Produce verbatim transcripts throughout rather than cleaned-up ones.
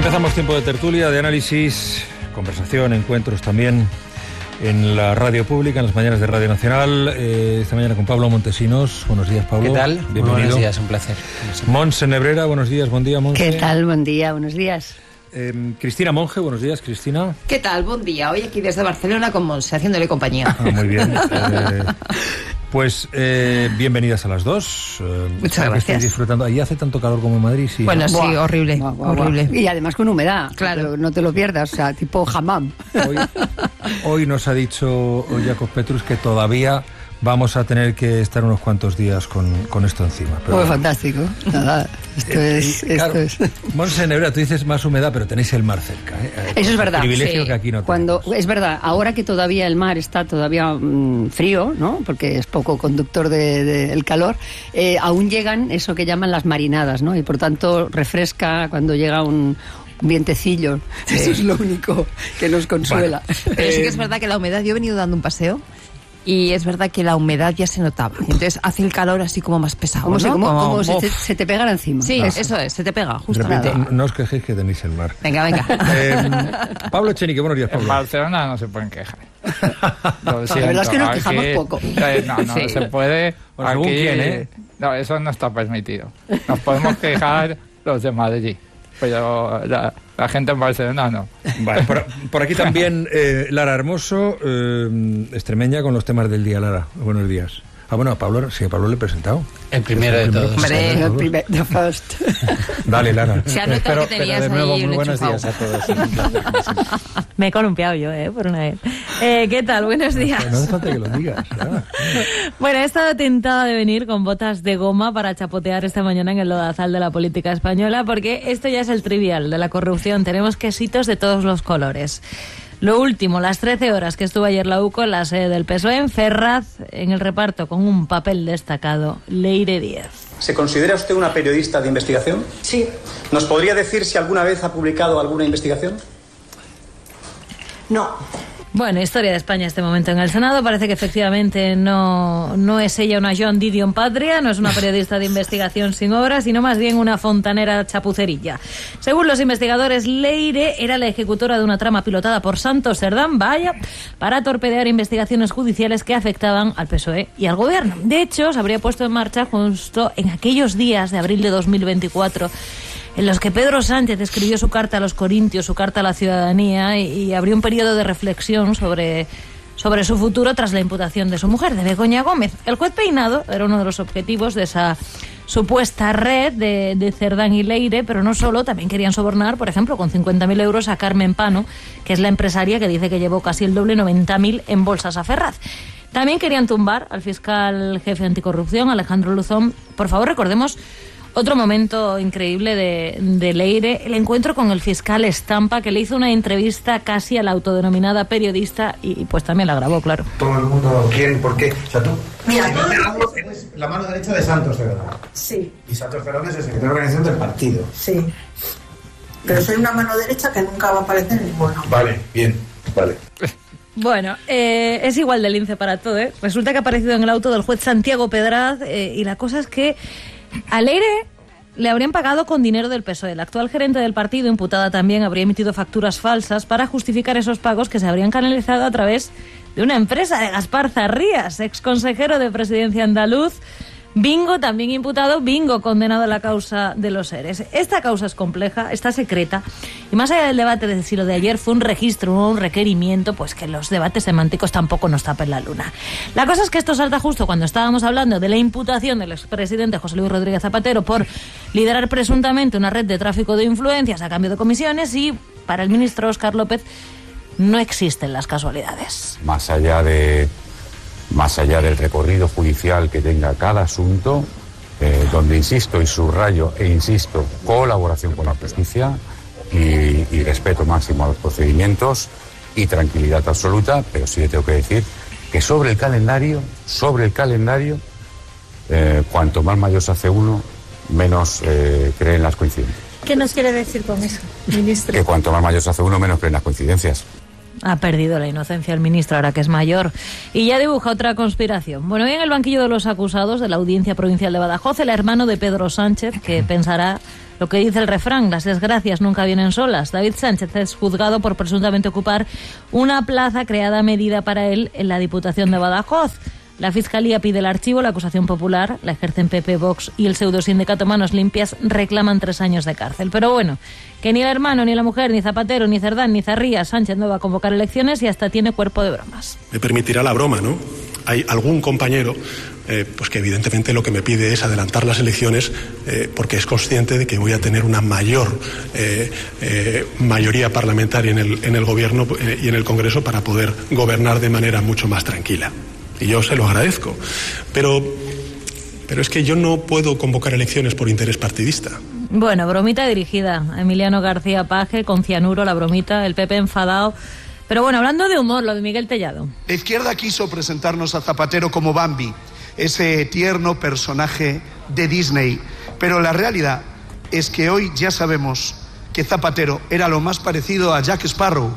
Empezamos tiempo de tertulia, de análisis, conversación, encuentros también en la radio pública, en las mañanas de Radio Nacional. Eh, esta mañana con Pablo Montesinos. Buenos días, Pablo. ¿Qué tal? Bienvenido. Muy buenos días, un placer. Monse Nebrera, buenos días, buen día, Monse. ¿Qué tal? Buen día, buenos días. Eh, Cristina Monge, buenos días, Cristina. ¿Qué tal? Buen día. Hoy aquí desde Barcelona con Monse, haciéndole compañía. Ah, muy bien. Eh, pues eh, bienvenidas a las dos. Eh, Muchas gracias. Estáis disfrutando. Allí hace tanto calor como en Madrid, sí. Bueno, sí, Buah, horrible, buah, buah, horrible. buah. Y además con humedad, Claro. no te lo pierdas, o sea, tipo hammam. Hoy, hoy nos ha dicho Jacob Petrus que todavía vamos a tener que estar unos cuantos días con, con esto encima. Pero Pues bueno. fantástico. Nada, esto Eh, es, y, claro, esto es. Monse Nebrera, tú dices más humedad, pero tenéis el mar cerca, ¿eh? Eso es verdad. Privilegio Sí. que aquí no Cuando tenemos. es verdad, ahora que todavía el mar está todavía mmm, frío, ¿no? Porque es poco conductor del de, de el calor, eh, aún llegan eso que llaman las marinadas, ¿no? Y por tanto refresca cuando llega un un vientecillo. Eso es lo único que nos consuela. Bueno, Pero sí eh, que es verdad que la humedad, yo he venido dando un paseo y es verdad que la humedad ya se notaba. Entonces hace el calor así como más pesado, Como, ¿no? si, como, Como, como se, uf. te, se te pegan encima. Sí, Ah. eso es, se te pega, justo. Repito, Nada. no os quejéis que tenéis el mar. Venga, venga. Eh, Pablo Echenique, buenos días, En Pablo. Barcelona no se pueden quejar. Lo La verdad es que nos siento, quejamos aquí- poco. Eh, No, no Sí. se puede. Bueno, según aquí, quién, ¿eh? No, eso no está permitido. Nos podemos quejar los de Madrid, pero la, la gente en Barcelona no. Vale, por, por aquí también eh, Lara Hermoso, eh, extremeña con los temas del día. Lara, buenos días. Ah, bueno, a Pablo, sí, a Pablo le he presentado. El primero de todos. Hombre. El primer- the first. Dale, Lara. Se ha notado Pero, que pero tenías de nuevo, ahí muy un buenos enchufado. días a todos. Un placer, como siempre. Me he columpiado yo, ¿eh? Por una vez. Eh, ¿Qué tal? Buenos días. No hace falta que lo digas. Lara. Bueno, he estado tentada de venir con botas de goma para chapotear esta mañana en el lodazal de la política española, porque esto ya es el trivial de la corrupción. Tenemos quesitos de todos los colores. Lo último, las trece horas que estuvo ayer la U C O en la sede del P S O E en Ferraz, en el reparto con un papel destacado, Leire Díez. ¿Se considera usted una periodista de investigación? Sí. ¿Nos podría decir si alguna vez ha publicado alguna investigación? No. Bueno, historia de España este momento en el Senado. Parece que efectivamente no, no es ella una Joan Didion Patria, no es una periodista de investigación sin obra, sino más bien una fontanera chapucerilla. Según los investigadores, Leire era la ejecutora de una trama pilotada por Santos Cerdán, vaya, para torpedear investigaciones judiciales que afectaban al P S O E y al gobierno. De hecho, se habría puesto en marcha justo en aquellos días de abril de dos mil veinticuatro, en los que Pedro Sánchez escribió su carta a los corintios, su carta a la ciudadanía, y, y abrió un periodo de reflexión sobre, sobre su futuro tras la imputación de su mujer, de Begoña Gómez. El juez Peinado era uno de los objetivos de esa supuesta red de, de Cerdán y Leire, pero no solo, también querían sobornar, por ejemplo, con cincuenta mil euros a Carmen Pano, que es la empresaria que dice que llevó casi el doble, noventa mil, en bolsas a Ferraz. También querían tumbar al fiscal jefe anticorrupción, Alejandro Luzón. Por favor, recordemos otro momento increíble de, de Leire, el encuentro con el fiscal Estampa, que le hizo una entrevista casi a la autodenominada periodista y pues también la grabó, claro. Todo el mundo, ¿quién? ¿Por qué? O sea, tú, Mira, si no todo te el hablo, mundo- eres la mano derecha de Santos Cerdán. Sí, Y Santos Cerdán es el secretario de organización del partido. sí. Pero soy una mano derecha que nunca va a aparecer en ningún nombre. Vale, bien, vale. Bueno, eh, es igual de lince para todo, ¿eh? Resulta que ha aparecido en el auto del juez Santiago Pedraz eh, y la cosa es que a Leire le habrían pagado con dinero del P S O E. El actual gerente del partido, imputada también, habría emitido facturas falsas para justificar esos pagos que se habrían canalizado a través de una empresa de Gaspar Zarrías, ex consejero de Presidencia andaluz. Bingo también imputado, Bingo condenado a la causa de los seres. Esta causa es compleja, está secreta, y más allá del debate de si lo de ayer fue un registro o un requerimiento, pues que los debates semánticos tampoco nos tapen la luna. La cosa es que esto salta justo cuando estábamos hablando de la imputación del expresidente José Luis Rodríguez Zapatero por liderar presuntamente una red de tráfico de influencias a cambio de comisiones, y para el ministro Óscar López no existen las casualidades. Más allá de más allá del recorrido judicial que tenga cada asunto, eh, donde insisto y subrayo e insisto, colaboración con la justicia y, y respeto máximo a los procedimientos y tranquilidad absoluta, pero sí le tengo que decir que sobre el calendario, sobre el calendario, eh, cuanto más mayor se hace uno, menos eh, cree en las coincidencias. ¿Qué nos quiere decir con eso, ministro? Que cuanto más mayor se hace uno, menos cree en las coincidencias. Ha perdido la inocencia el ministro ahora que es mayor y ya dibuja otra conspiración. Bueno, hoy en el banquillo de los acusados de la Audiencia Provincial de Badajoz, el hermano de Pedro Sánchez, que pensará Lo que dice el refrán, las desgracias nunca vienen solas. David Sánchez es juzgado por presuntamente ocupar una plaza creada a medida para él en la Diputación de Badajoz. La Fiscalía pide el archivo, la acusación popular, la ejercen P P, Vox y el pseudosindicato Manos Limpias reclaman tres años de cárcel. Pero bueno, que ni el hermano, ni la mujer, ni Zapatero, ni Cerdán, ni Zarría, Sánchez no va a convocar elecciones y hasta tiene cuerpo de bromas. Me permitirá la broma, ¿no? Hay algún compañero eh, pues que evidentemente lo que me pide es adelantar las elecciones eh, porque es consciente de que voy a tener una mayor eh, eh, mayoría parlamentaria en el, en el Gobierno eh, y en el Congreso para poder gobernar de manera mucho más tranquila. Y yo se lo agradezco. Pero, pero es que yo no puedo convocar elecciones por interés partidista. Bueno, bromita dirigida a Emiliano García Paje con cianuro, la bromita, el P P enfadado. Pero bueno, hablando de humor, lo de Miguel Tellado. La izquierda quiso presentarnos a Zapatero como Bambi, ese tierno personaje de Disney. Pero la realidad es que hoy ya sabemos que Zapatero era lo más parecido a Jack Sparrow,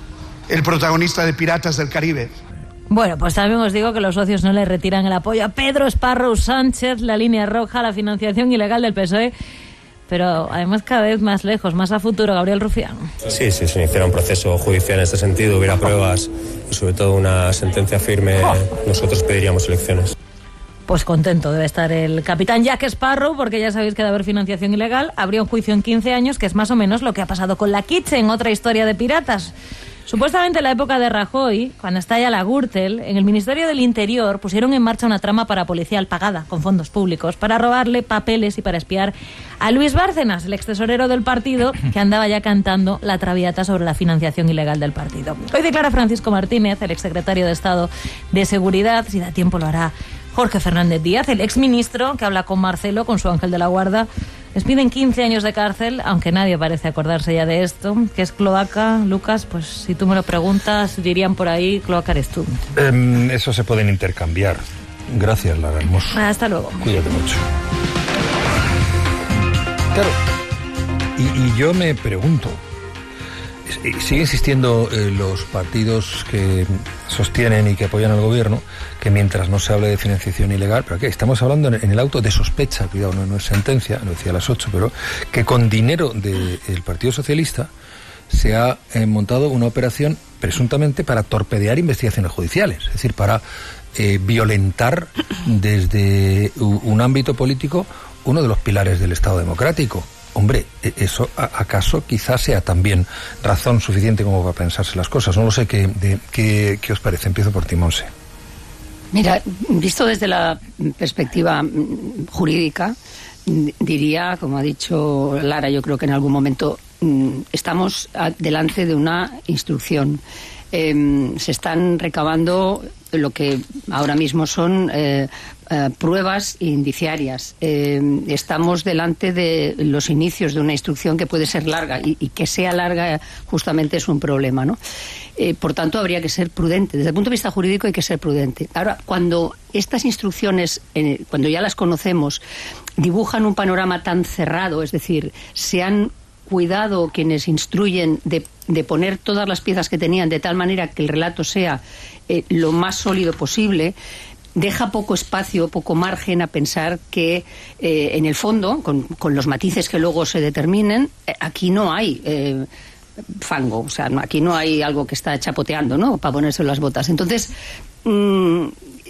el protagonista de Piratas del Caribe. Bueno, pues también os digo que los socios no le retiran el apoyo a Pedro Sparrow Sánchez, la línea roja, la financiación ilegal del P S O E. Pero además cada vez más lejos, más a futuro, Gabriel Rufián. Sí, sí, se iniciara un proceso judicial en este sentido, hubiera pruebas y sobre todo una sentencia firme, nosotros pediríamos elecciones. Pues contento debe estar el capitán Jack Sparrow, porque ya sabéis que de haber financiación ilegal habría un juicio en quince años, que es más o menos lo que ha pasado con la Kitchen, otra historia de piratas. Supuestamente en la época de Rajoy, cuando estalla la Gürtel, en el Ministerio del Interior pusieron en marcha una trama parapolicial pagada con fondos públicos para robarle papeles y para espiar a Luis Bárcenas, el extesorero del partido, que andaba ya cantando la traviata sobre la financiación ilegal del partido. Hoy declara Francisco Martínez, el exsecretario de Estado de Seguridad, si da tiempo lo hará Jorge Fernández Díaz, el exministro que habla con Marcelo, con su ángel de la guarda. Les piden quince años de cárcel, aunque nadie parece acordarse ya de esto. ¿Qué es cloaca, Lucas? Pues si tú me lo preguntas, dirían por ahí, cloaca eres tú. Eh, eso se pueden intercambiar. Gracias, Lara Hermoso. Hasta luego. Cuídate mucho. Claro, y, y yo me pregunto, sigue insistiendo eh, los partidos que sostienen y que apoyan al gobierno que mientras no se hable de financiación ilegal, pero aquí estamos hablando en el auto de sospecha, cuidado, no, no es sentencia, lo decía a las ocho, pero que con dinero del Partido Socialista se ha eh, montado una operación presuntamente para torpedear investigaciones judiciales, es decir, para eh, violentar desde un ámbito político uno de los pilares del Estado democrático. Hombre, ¿eso acaso quizás sea también razón suficiente como para pensarse las cosas? No lo sé, ¿qué, de, qué, qué os parece? Empiezo por ti, Monse. Mira, visto desde la perspectiva jurídica, diría, como ha dicho Lara, yo creo que en algún momento estamos delante de una instrucción. Eh, se están recabando lo que ahora mismo son eh, eh, pruebas indiciarias. Eh, estamos delante de los inicios de una instrucción que puede ser larga y, y que sea larga justamente es un problema, ¿no? Eh, por tanto, habría que ser prudente. Desde el punto de vista jurídico hay que ser prudente. Ahora, cuando estas instrucciones, eh, cuando ya las conocemos, dibujan un panorama tan cerrado, es decir, se han cuidado quienes instruyen de, de poner todas las piezas que tenían de tal manera que el relato sea eh, lo más sólido posible, deja poco espacio, poco margen a pensar que eh, en el fondo, con, con los matices que luego se determinen, eh, aquí no hay eh, fango, o sea, no, aquí no hay algo que está chapoteando, ¿no?, para ponerse las botas. Entonces, mmm,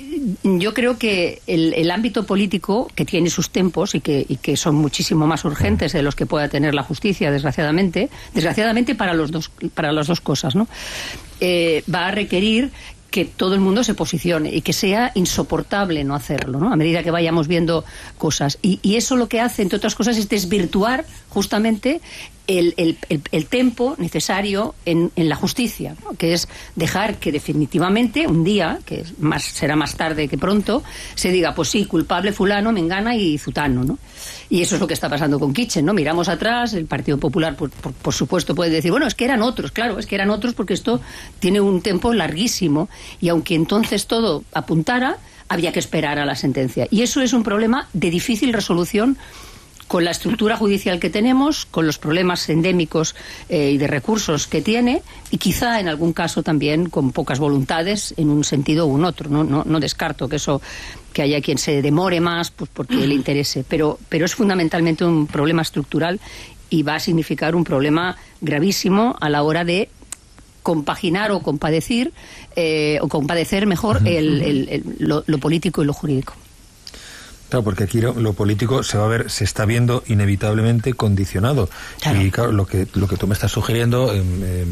yo creo que el, el ámbito político, que tiene sus tempos y que, y que son muchísimo más urgentes de los que pueda tener la justicia, desgraciadamente, desgraciadamente para los dos, para las dos cosas, ¿no?, eh, va a requerir que todo el mundo se posicione y que sea insoportable no hacerlo, ¿no?, a medida que vayamos viendo cosas. Y, y eso lo que hace, entre otras cosas, es desvirtuar justamente el, el, el, el tempo necesario en, en la justicia, ¿no?, que es dejar que definitivamente un día, que es más, será más tarde que pronto, se diga, pues sí, culpable fulano, mengana y zutano, ¿no? Y eso es lo que está pasando con Kitchen, ¿no? Miramos atrás, el Partido Popular, por, por, por supuesto, puede decir, bueno, es que eran otros, claro, es que eran otros porque esto tiene un tiempo larguísimo y aunque entonces todo apuntara, había que esperar a la sentencia. Y eso es un problema de difícil resolución con la estructura judicial que tenemos, con los problemas endémicos eh, y de recursos que tiene, y quizá en algún caso también con pocas voluntades en un sentido u un otro. No, no, no descarto que eso que haya quien se demore más pues porque le interese, pero, pero es fundamentalmente un problema estructural y va a significar un problema gravísimo a la hora de compaginar o compadecer, eh, o compadecer mejor el, el, el, lo, lo político y lo jurídico. Claro, porque aquí lo, lo político se va a ver, se está viendo inevitablemente condicionado. Claro. Y claro, lo que lo que tú me estás sugiriendo, eh,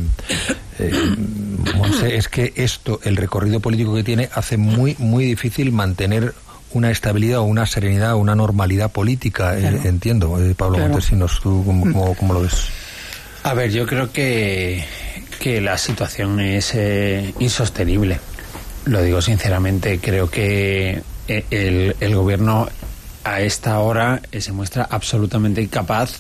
eh, Monse, es que esto, el recorrido político que tiene, hace muy muy difícil mantener una estabilidad o una serenidad o una normalidad política. Claro. Eh, entiendo, eh, Pablo claro. Montesinos, ¿tú cómo, cómo, cómo lo ves? A ver, yo creo que, que la situación es eh, insostenible. Lo digo sinceramente, creo que el, el gobierno a esta hora se muestra absolutamente incapaz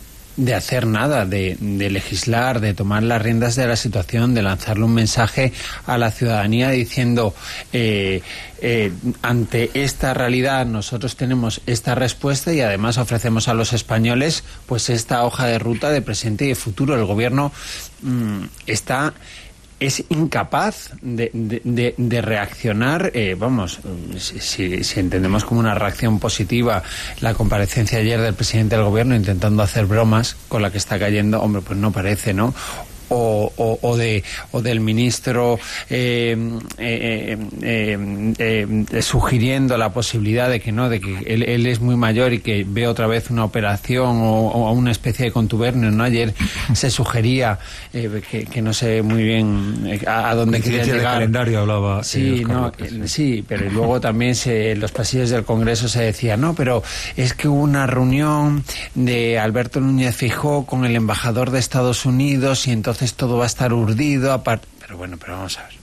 de hacer nada, de, de legislar, de tomar las riendas de la situación, de lanzarle un mensaje a la ciudadanía diciendo eh, eh, ante esta realidad nosotros tenemos esta respuesta y además ofrecemos a los españoles pues esta hoja de ruta de presente y de futuro. El gobierno mmm, está es incapaz de, de, de, de reaccionar, eh, vamos, si, si entendemos como una reacción positiva la comparecencia ayer del presidente del gobierno intentando hacer bromas con la que está cayendo, hombre, pues no parece, ¿no? O, o, o de o del ministro eh, eh, eh, eh, eh, sugiriendo la posibilidad de que no, de que él, él es muy mayor y que ve otra vez una operación o, o una especie de contubernio, ¿no? Ayer se sugería eh, que, que no sé muy bien a, a dónde quería llegar. El calendario hablaba. Sí, no, López, sí. sí, pero luego también se, en los pasillos del Congreso se decía, no, pero es que hubo una reunión de Alberto Núñez Feijóo con el embajador de Estados Unidos y entonces entonces todo va a estar urdido, aparte. Pero bueno, pero vamos a ver.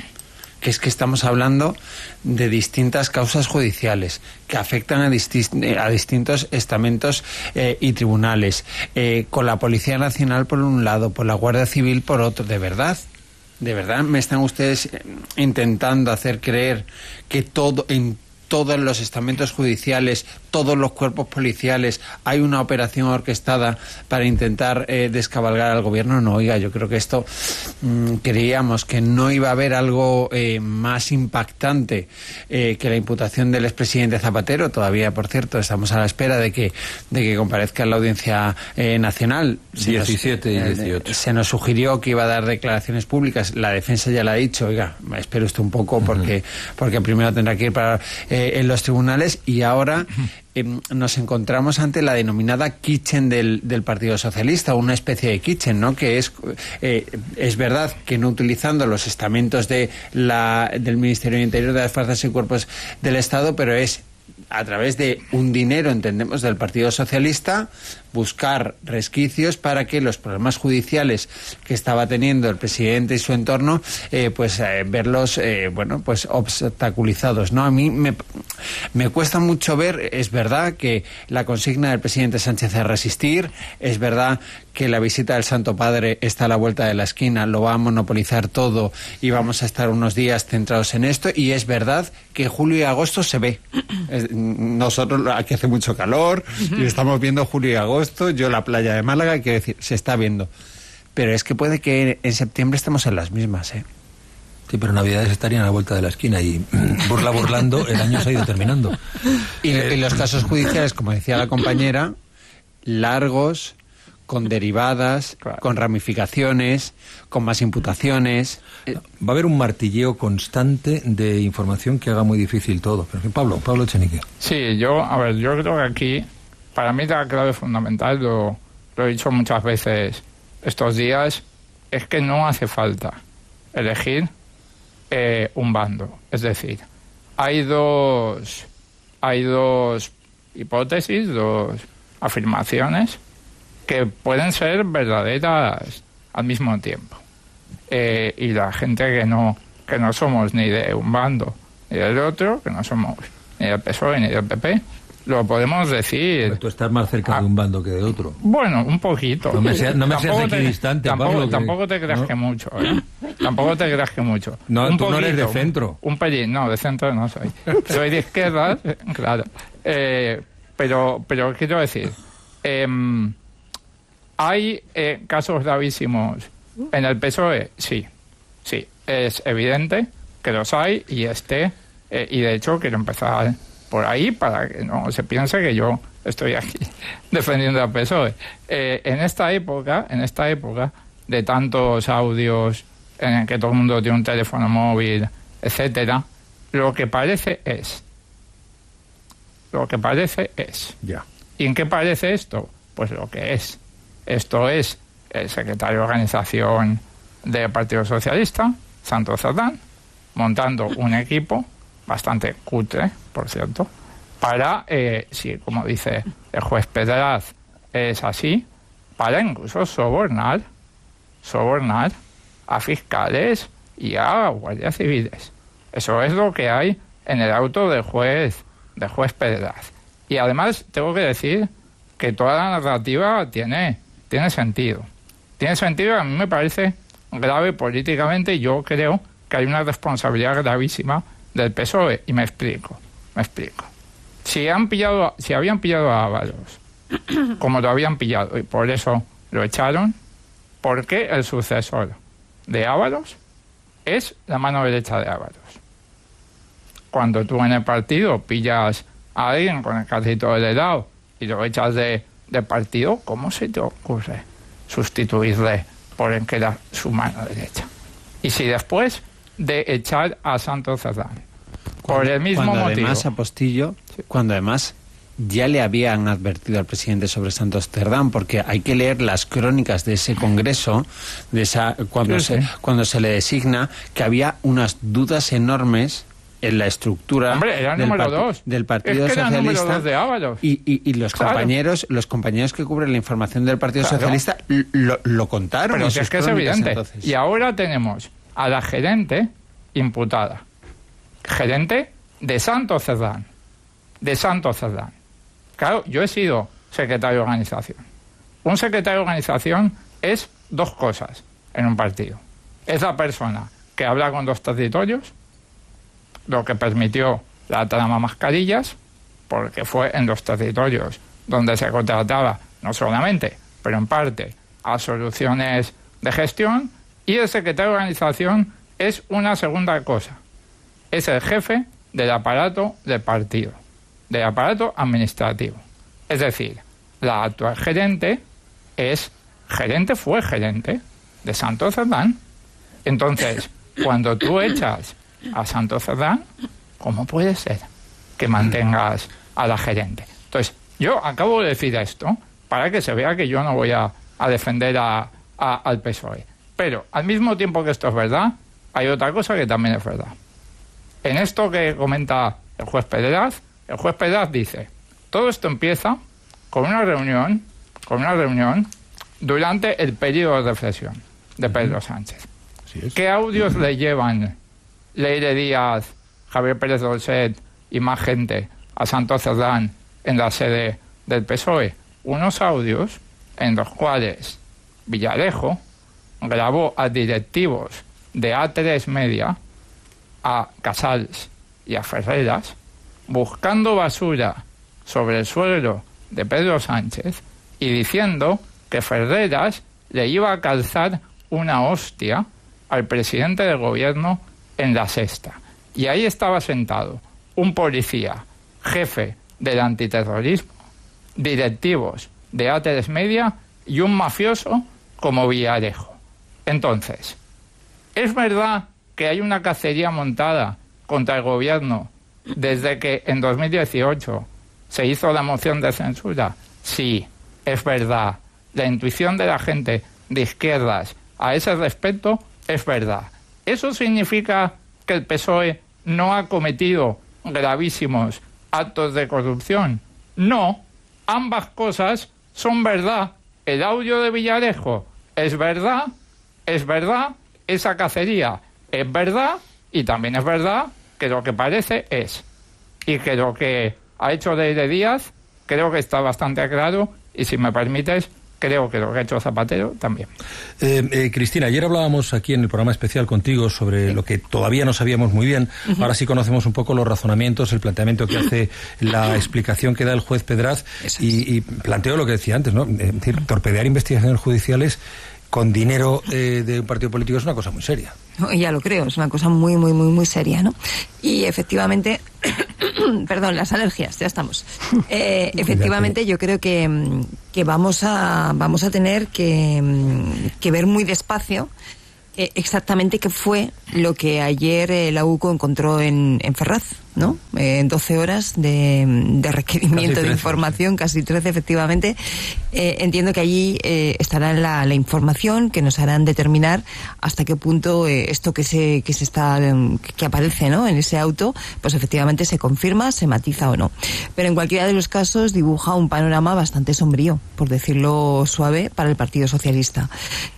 Que es que estamos hablando de distintas causas judiciales que afectan a, disti- a distintos estamentos eh, y tribunales, eh, con la Policía Nacional por un lado, por la Guardia Civil por otro. ¿De verdad? ¿De verdad me están ustedes intentando hacer creer que todo en todos los estamentos judiciales, todos los cuerpos policiales, hay una operación orquestada para intentar eh, descabalgar al gobierno? No, oiga, yo creo que esto mmm, creíamos que no iba a haber algo eh, más impactante eh, que la imputación del expresidente Zapatero. Todavía, por cierto, estamos a la espera de que de que comparezca en la Audiencia eh, Nacional. Se diecisiete nos, y dieciocho. Eh, se nos sugirió que iba a dar declaraciones públicas. La defensa ya la ha dicho. Oiga, espere usted un poco porque, uh-huh. porque primero tendrá que ir para... Eh, en los tribunales y ahora eh, nos encontramos ante la denominada kitchen del, del Partido Socialista, una especie de kitchen, ¿no? Que es eh, es verdad que no utilizando los estamentos de la del Ministerio del Interior, de las Fuerzas y Cuerpos del Estado, pero es a través de un dinero, entendemos, del Partido Socialista, buscar resquicios para que los problemas judiciales que estaba teniendo el presidente y su entorno, eh, pues eh, verlos, eh, bueno, pues obstaculizados, ¿no? A mí me, me cuesta mucho ver, es verdad que la consigna del presidente Sánchez es resistir, es verdad que la visita del Santo Padre está a la vuelta de la esquina, lo va a monopolizar todo y vamos a estar unos días centrados en esto, y es verdad que julio y agosto se ve. Nosotros aquí hace mucho calor y estamos viendo julio y agosto, yo la playa de Málaga, quiero decir, se está viendo. Pero es que puede que en septiembre estemos en las mismas, ¿eh? Sí, pero Navidades estarían a la vuelta de la esquina y burla burlando el año se ha ido terminando. Y, y los casos judiciales, como decía la compañera, largos, con derivadas, claro, con ramificaciones, con más imputaciones. Va a haber un martilleo constante de información que haga muy difícil todo. Pero Pablo, Pablo Echenique. Sí, yo, a ver, yo creo que aquí, para mí la clave fundamental, lo, lo he dicho muchas veces estos días, es que no hace falta elegir eh, un bando. Es decir, hay dos, hay dos hipótesis, dos afirmaciones que pueden ser verdaderas al mismo tiempo. Eh, y la gente que no que no somos ni de un bando ni del otro, que no somos ni del P S O E ni del P P, lo podemos decir. Pero tú estás más cerca ah, de un bando que de otro. Bueno, un poquito. No me, sea, no me seas equidistante, tampoco, Pablo. Tampoco que, te creas ¿no? que mucho, ¿eh? Tampoco te creas que mucho. No, un tú poquito, no eres de centro. Un, un pelín, no, de centro no soy. Soy de izquierdas, claro. Eh, pero, pero quiero decir, eh, ¿hay eh, casos gravísimos en el P S O E? Sí, sí, es evidente que los hay, y este Eh, y de hecho quiero empezar por ahí para que no se piense que yo estoy aquí defendiendo al P S O E. Eh, en esta época, en esta época de tantos audios en el que todo el mundo tiene un teléfono móvil, etcétera, lo que parece es, lo que parece es. Ya. ¿Y en qué parece esto? Pues lo que es. Esto es el secretario de organización del Partido Socialista, Santos Cerdán, montando un equipo bastante cutre, por cierto, para, eh, si como dice el juez Pedraz es así, para incluso sobornar, sobornar a fiscales y a guardias civiles. Eso es lo que hay en el auto del juez, del juez Pedraz. Y además tengo que decir que toda la narrativa tiene, tiene sentido. Tiene sentido, a mí me parece grave políticamente, y yo creo que hay una responsabilidad gravísima del P S O E, y me explico, me explico. Si han pillado, si habían pillado a Ábalos, como lo habían pillado, y por eso lo echaron, ¿por qué el sucesor de Ábalos es la mano derecha de Ábalos? Cuando tú en el partido pillas a alguien con el carrito del helado y lo echas de, de partido, ¿cómo se te ocurre sustituirle por el que era su mano derecha? Y si después de echar a Santos Cerdán, por el mismo cuando motivo... Además, Apostillo, sí. cuando además ya le habían advertido al presidente sobre Santos Cerdán, porque hay que leer las crónicas de ese congreso, de esa cuando, sí, se, sí. cuando se le designa, que había unas dudas enormes en la estructura Hombre, era del, número part dos. del Partido es que Socialista era de Ábalos. y, y, y los claro. compañeros los compañeros que cubren la información del Partido claro. Socialista lo, lo contaron. Pero si es que es evidente. Entonces. Y ahora tenemos a la gerente imputada, gerente de Santos Cerdán, de Santos Cerdán. Claro, yo he sido secretario de organización. Un secretario de organización es dos cosas en un partido. Es la persona que habla con los territorios, lo que permitió la trama mascarillas, porque fue en los territorios donde se contrataba, no solamente, pero en parte, a soluciones de gestión, y el secretario de organización es una segunda cosa. Es el jefe del aparato del partido, del aparato administrativo. Es decir, la actual gerente es gerente, fue gerente de Santos Cerdán. Entonces, cuando tú echas a Santos Cerdán, ¿cómo puede ser que mantengas a la gerente? Entonces, yo acabo de decir esto para que se vea que yo no voy a, a defender a, a, al P S O E. Pero, al mismo tiempo que esto es verdad, hay otra cosa que también es verdad. En esto que comenta el juez Pedraz, el juez Pedraz dice, todo esto empieza con una reunión, con una reunión durante el periodo de reflexión de Pedro Sánchez. ¿Qué audios le llevan Leire Díaz, Javier Pérez Dolcet y más gente a Santos Cerdán en la sede del P S O E? Unos audios en los cuales Villarejo grabó a directivos de A tres Media, a Casals y a Ferreras, buscando basura sobre el suelo de Pedro Sánchez y diciendo que Ferreras le iba a calzar una hostia al presidente del gobierno en la Sexta. Y ahí estaba sentado un policía, jefe del antiterrorismo, directivos de A tres Media y un mafioso como Villarejo. Entonces, ¿es verdad que hay una cacería montada contra el gobierno desde que en dos mil dieciocho se hizo la moción de censura? Sí, es verdad. La intuición de la gente de izquierdas a ese respecto es verdad. ¿Eso significa que el P S O E no ha cometido gravísimos actos de corrupción? No, ambas cosas son verdad. El audio de Villarejo es verdad, es verdad, esa cacería es verdad, y también es verdad que lo que parece es, y que lo que ha hecho Leire Díaz creo que está bastante claro, y si me permites, creo que lo que ha hecho Zapatero también. Eh, eh, Cristina, ayer hablábamos aquí en el programa especial contigo sobre lo que todavía no sabíamos muy bien. Uh-huh. Ahora sí conocemos un poco los razonamientos, el planteamiento que hace, la explicación que da el juez Pedraz, y, y planteo lo que decía antes, ¿no? Es decir, torpedear investigaciones judiciales con dinero eh, de un partido político es una cosa muy seria. No, ya lo creo, es una cosa muy, muy, muy, muy seria, ¿no? Y efectivamente, perdón, las alergias, ya estamos. Eh, efectivamente, yo creo que, que vamos a vamos a tener que, que ver muy despacio eh, exactamente qué fue lo que ayer eh, la U C O encontró en, en Ferraz, ¿no? Eh, en doce horas de, de requerimiento de información, casi trece efectivamente. Eh, entiendo que allí eh, estará la, la información que nos harán determinar hasta qué punto eh, esto que se que se está que aparece, ¿no?, en ese auto, pues efectivamente se confirma, se matiza o no. Pero en cualquiera de los casos dibuja un panorama bastante sombrío, por decirlo suave, para el Partido Socialista.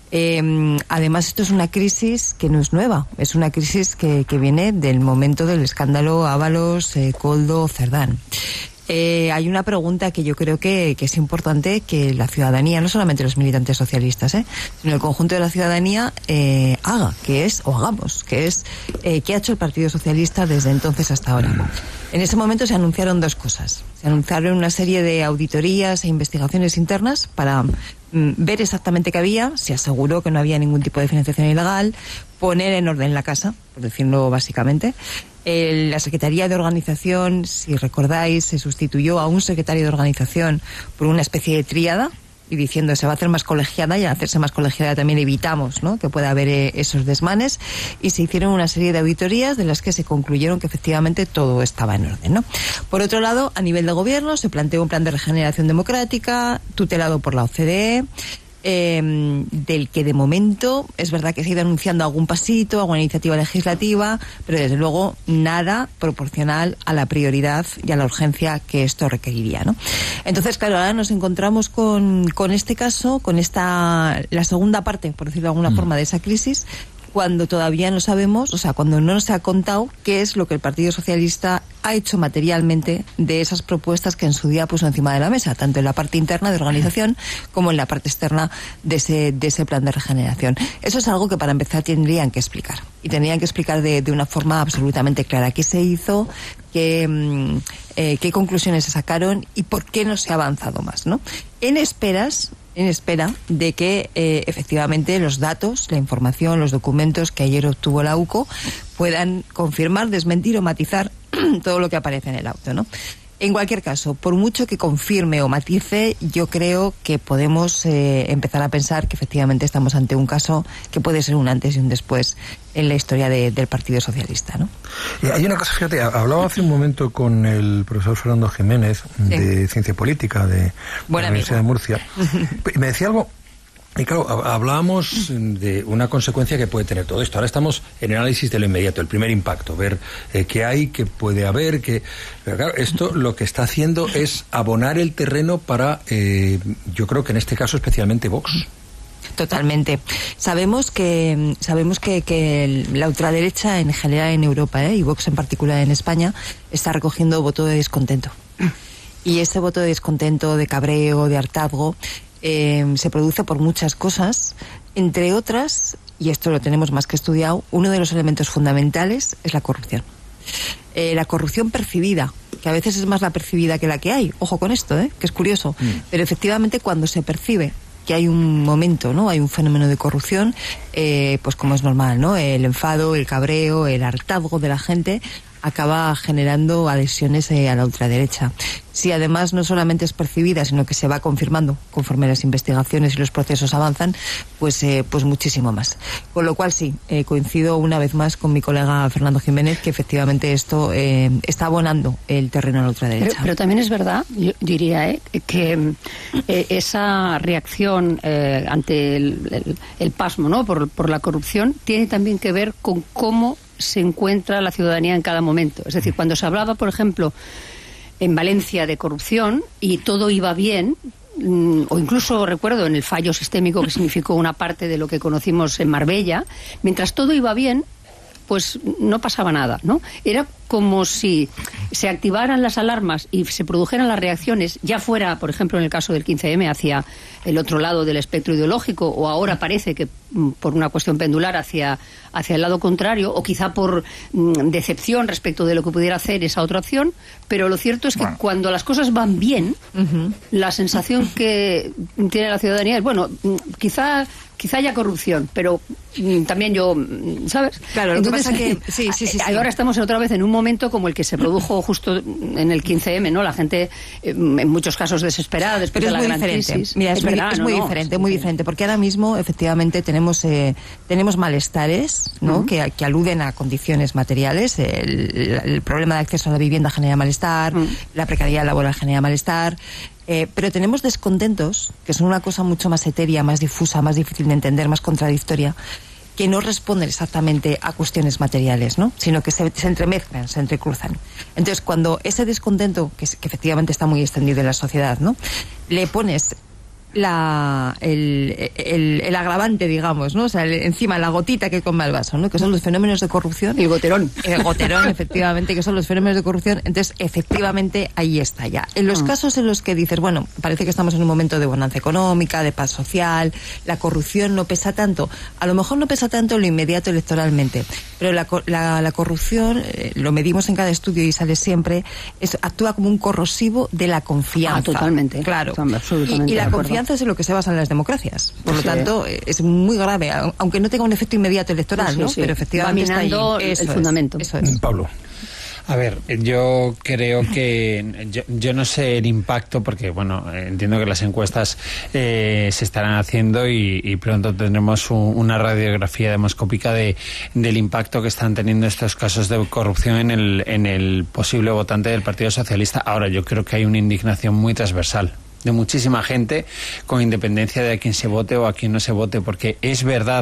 Eh, además, esto es una crisis que no es nueva, es una crisis que, que viene del momento del escándalo Ábalos, eh, Koldo, Cerdán. Eh, hay una pregunta que yo creo que, que es importante que la ciudadanía, no solamente los militantes socialistas, eh, sino el conjunto de la ciudadanía eh, haga, que es, o hagamos, que es, eh, ¿qué ha hecho el Partido Socialista desde entonces hasta ahora? En ese momento se anunciaron dos cosas. Se anunciaron una serie de auditorías e investigaciones internas para mm, ver exactamente qué había. Se aseguró que no había ningún tipo de financiación ilegal, poner en orden la casa, por decirlo básicamente. Eh, la Secretaría de Organización, si recordáis, se sustituyó a un secretario de Organización por una especie de tríada, y diciendo se va a hacer más colegiada, y al hacerse más colegiada también evitamos, ¿no?, que pueda haber eh, esos desmanes, y se hicieron una serie de auditorías de las que se concluyeron que efectivamente todo estaba en orden, ¿no? Por otro lado, a nivel de gobierno se planteó un plan de regeneración democrática tutelado por la O C D E, Eh, del que de momento es verdad que se ha ido anunciando algún pasito, alguna iniciativa legislativa, pero desde luego nada proporcional a la prioridad y a la urgencia que esto requeriría, ¿no? Entonces, claro, ahora nos encontramos con, con este caso, con esta la segunda parte, por decirlo de alguna mm. forma, de esa crisis, cuando todavía no sabemos, o sea, cuando no nos ha contado qué es lo que el Partido Socialista ha hecho materialmente de esas propuestas que en su día puso encima de la mesa, tanto en la parte interna de organización como en la parte externa de ese, de ese plan de regeneración. Eso es algo que para empezar tendrían que explicar, y tendrían que explicar de, de una forma absolutamente clara qué se hizo, qué, eh, qué conclusiones se sacaron y por qué no se ha avanzado más, ¿no? En esperas... en espera de que eh, efectivamente los datos, la información, los documentos que ayer obtuvo la U C O puedan confirmar, desmentir o matizar todo lo que aparece en el auto, ¿no? En cualquier caso, por mucho que confirme o matice, yo creo que podemos eh, empezar a pensar que efectivamente estamos ante un caso que puede ser un antes y un después en la historia de, del Partido Socialista, ¿no? Y hay una cosa, fíjate, hablaba hace un momento con el profesor Fernando Jiménez, sí, de Ciencia Política de, de la Universidad de Murcia, y me decía algo. Y claro, hablábamos de una consecuencia que puede tener todo esto. Ahora estamos en el análisis de lo inmediato, el primer impacto, ver eh, qué hay, qué puede haber, qué... Pero claro, esto lo que está haciendo es abonar el terreno para, eh, yo creo que en este caso especialmente Vox. Totalmente. Sabemos que sabemos que, que la ultraderecha en general en Europa, ¿eh? y Vox en particular en España, está recogiendo voto de descontento. Y ese voto de descontento, de cabreo, de hartazgo, Eh, se produce por muchas cosas, entre otras, y esto lo tenemos más que estudiado, uno de los elementos fundamentales es la corrupción. Eh, la corrupción percibida, que a veces es más la percibida que la que hay, ojo con esto, ¿eh? que es curioso, mm. pero efectivamente cuando se percibe que hay un momento, ¿no? Hay un fenómeno de corrupción, eh, pues como es normal, ¿no? El enfado, el cabreo, el hartazgo de la gente acaba generando adhesiones eh, a la ultraderecha. Si además no solamente es percibida, sino que se va confirmando conforme las investigaciones y los procesos avanzan, pues eh, pues muchísimo más. Con lo cual sí, eh, coincido una vez más con mi colega Fernando Jiménez, que efectivamente esto eh, está abonando el terreno a la ultraderecha. Pero, pero también es verdad, yo diría, eh, que eh, esa reacción eh, ante el, el, el pasmo, ¿no?, por, por la corrupción, tiene también que ver con cómo se encuentra la ciudadanía en cada momento. Es decir, cuando se hablaba, por ejemplo, en Valencia de corrupción y todo iba bien, o incluso recuerdo en el fallo sistémico que significó una parte de lo que conocimos en Marbella, mientras todo iba bien, pues no pasaba nada, ¿no? Era como si se activaran las alarmas y se produjeran las reacciones, ya fuera, por ejemplo, en el caso del quince eme, hacia el otro lado del espectro ideológico, o ahora parece que por una cuestión pendular hacia, hacia el lado contrario, o quizá por mm, decepción respecto de lo que pudiera hacer esa otra opción, pero lo cierto es que bueno. cuando las cosas van bien, uh-huh. la sensación que tiene la ciudadanía es, bueno, quizá quizá haya corrupción, pero mm, también yo, ¿sabes? Claro, lo Entonces, que pasa que sí, sí, sí, sí. ahora estamos otra vez en un momento como el que se produjo justo en el quince eme, ¿no? La gente, eh, en muchos casos desesperada después pero de la muy gran diferente. crisis. Mira, es, es muy, verdad, es ¿no? muy no, diferente, muy diferente, porque ahora mismo efectivamente tenemos eh, tenemos malestares, ¿no? Uh-huh. que, que aluden a condiciones materiales. El, el problema de acceso a la vivienda genera malestar, uh-huh. la precariedad laboral genera malestar. Eh, pero tenemos descontentos, que son una cosa mucho más etérea, más difusa, más difícil de entender, más contradictoria, que no responden exactamente a cuestiones materiales, ¿no? Sino que se, se entremezclan, se entrecruzan. Entonces, cuando ese descontento, que, que efectivamente está muy extendido en la sociedad, ¿no? Le pones la el, el, el agravante, digamos, ¿no? O sea, el, encima la gotita que colma el vaso, ¿no? Que son los fenómenos de corrupción. El goterón. El goterón, efectivamente, que son los fenómenos de corrupción. Entonces, efectivamente, ahí está ya. En los mm. casos en los que dices, bueno, parece que estamos en un momento de bonanza económica, de paz social, la corrupción no pesa tanto. A lo mejor no pesa tanto en lo inmediato electoralmente, pero la, la, la corrupción, eh, lo medimos en cada estudio y sale siempre, es, actúa como un corrosivo de la confianza. Ah, totalmente. Claro. Absolutamente y, y la confianza es en lo que se basan las democracias. Por lo sí. tanto, es muy grave, aunque no tenga un efecto inmediato electoral, sí, ¿no? Sí. Pero efectivamente va minando está ahí. Eso el es, fundamento. Eso es. Pablo. A ver, yo creo que yo, yo no sé el impacto, porque bueno, entiendo que las encuestas eh, se estarán haciendo y, y pronto tendremos un, una radiografía demoscópica de del impacto que están teniendo estos casos de corrupción en el en el posible votante del Partido Socialista. Ahora, yo creo que hay una indignación muy transversal de muchísima gente, con independencia de a quién se vote o a quién no se vote, porque es verdad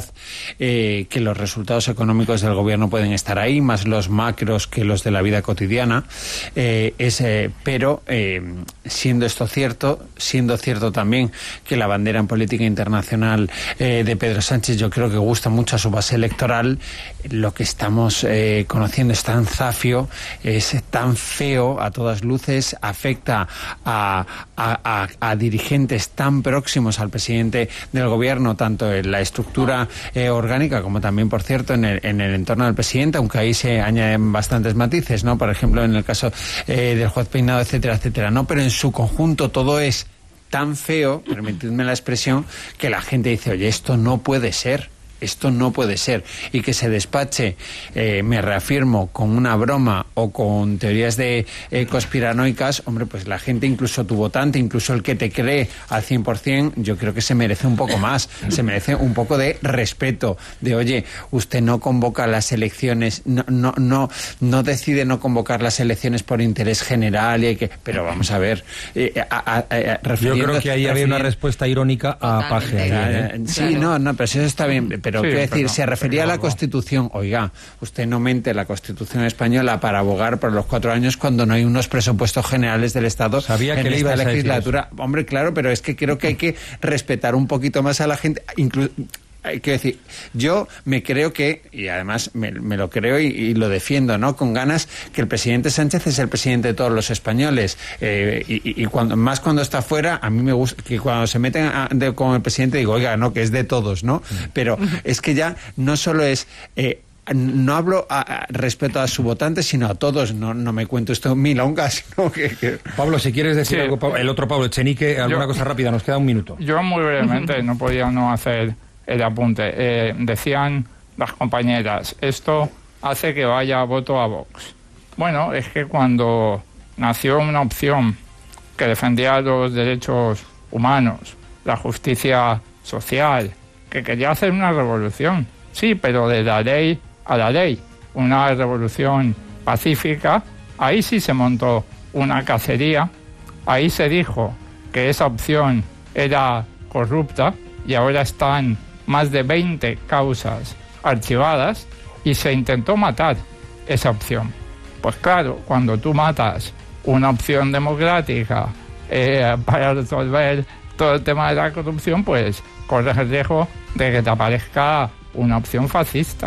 eh, que los resultados económicos del gobierno pueden estar ahí, más los macros que los de la vida cotidiana, eh, es, eh, pero eh, siendo esto cierto, siendo cierto también que la bandera en política internacional eh, de Pedro Sánchez yo creo que gusta mucho a su base electoral, lo que estamos eh, conociendo es tan zafio, es tan feo a todas luces, afecta a, a, a a dirigentes tan próximos al presidente del gobierno, tanto en la estructura eh, orgánica como también, por cierto, en el, en el entorno del presidente, aunque ahí se añaden bastantes matices, ¿no? Por ejemplo, en el caso eh, del juez Peinado, etcétera, etcétera, ¿no? Pero en su conjunto todo es tan feo, permitidme la expresión, que la gente dice, oye, esto no puede ser. Esto no puede ser. Y que se despache, eh, me reafirmo, con una broma o con teorías de eh, conspiranoicas, hombre, pues la gente, incluso tu votante, incluso el que te cree al cien por cien, yo creo que se merece un poco más. Se merece un poco de respeto, de, oye, usted no convoca las elecciones, no no no no decide no convocar las elecciones por interés general, y hay que, pero vamos a ver. Eh, a, a, a, yo creo que ahí había una respuesta irónica a Paje. Ayer, ¿eh? Sí, claro. no, no, pero eso está bien. Pero sí, quiero decir, pero, se refería a la Constitución. Oiga, usted no mente la Constitución española para abogar por los cuatro años cuando no hay unos presupuestos generales del Estado. Sabía que en le esta ibas a legislatura. Hombre, claro, pero es que creo que hay que respetar un poquito más a la gente, incluso. Hay que decir, yo me creo que, y además me, me lo creo y, y lo defiendo, ¿no? Con ganas, que el presidente Sánchez es el presidente de todos los españoles. Eh, y y cuando, más cuando está fuera, a mí me gusta que cuando se meten a, de, con el presidente digo, oiga, no, que es de todos, ¿no? Pero es que ya no solo es... Eh, no hablo a, a, respecto a su votante, sino a todos. No, no me cuento esto milongas, ¿no? que, que... Pablo, si quieres decir sí. algo, el otro Pablo Echenique, alguna yo, cosa rápida, nos queda un minuto. Yo muy brevemente, no podía no hacer el apunte. Eh, decían las compañeras, esto hace que vaya voto a Vox. Bueno, es que cuando nació una opción que defendía los derechos humanos, la justicia social, que quería hacer una revolución, sí, pero de la ley a la ley, una revolución pacífica, ahí sí se montó una cacería, ahí se dijo que esa opción era corrupta y ahora están más de veinte causas archivadas y se intentó matar esa opción. Pues claro, cuando tú matas una opción democrática eh, para resolver todo el tema de la corrupción, pues corres el riesgo de que te aparezca una opción fascista,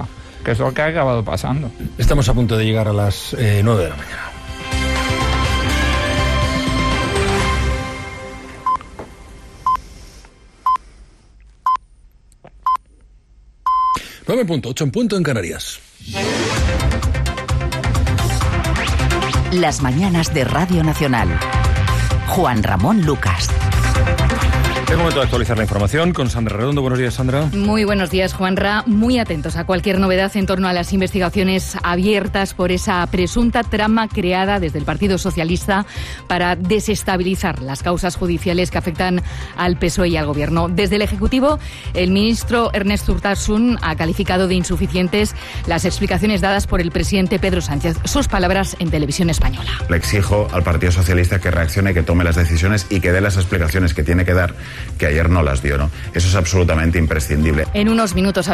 que es lo que ha acabado pasando. Estamos a punto de llegar a las eh, nueve de la mañana. nueve en punto, ocho en punto en Canarias. Las mañanas de Radio Nacional. Juan Ramón Lucas. Es momento de actualizar la información con Sandra Redondo. Buenos días, Sandra. Muy buenos días, Juanra. Muy atentos a cualquier novedad en torno a las investigaciones abiertas por esa presunta trama creada desde el Partido Socialista para desestabilizar las causas judiciales que afectan al P S O E y al Gobierno. Desde el Ejecutivo, el ministro Ernest Urtasun ha calificado de insuficientes las explicaciones dadas por el presidente Pedro Sánchez. Sus palabras en Televisión Española. Le exijo al Partido Socialista que reaccione, que tome las decisiones y que dé las explicaciones que tiene que dar, que ayer no las dio, ¿no? Eso es absolutamente imprescindible. En unos minutos